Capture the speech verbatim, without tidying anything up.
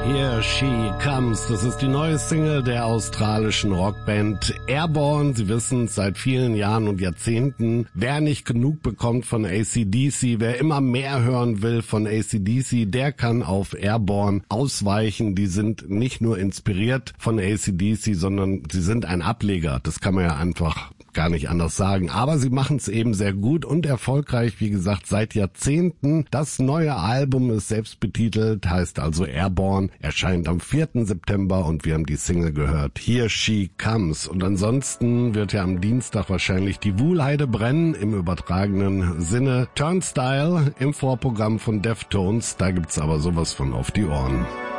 Here She Comes, das ist die neue Single der australischen Rockband Airborne. Sie wissen seit vielen Jahren und Jahrzehnten, wer nicht genug bekommt von A C D C, wer immer mehr hören will von A C D C, der kann auf Airborne ausweichen. Die sind nicht nur inspiriert von A C D C, sondern sie sind ein Ableger. Das kann man ja einfach gar nicht anders sagen. Aber sie machen es eben sehr gut und erfolgreich, wie gesagt, seit Jahrzehnten. Das neue Album ist selbst betitelt, heißt also Airborne, erscheint am vierten September und wir haben die Single gehört, Here She Comes. Und ansonsten wird ja am Dienstag wahrscheinlich die Wuhlheide brennen, im übertragenen Sinne. Turnstile im Vorprogramm von Deftones, da gibt's aber sowas von auf die Ohren.